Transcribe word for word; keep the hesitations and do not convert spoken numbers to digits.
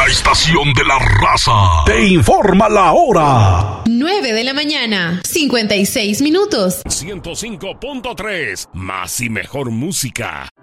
La estación de la raza te informa la hora. nueve de la mañana, cincuenta y seis minutos. ciento cinco punto tres, más y mejor música.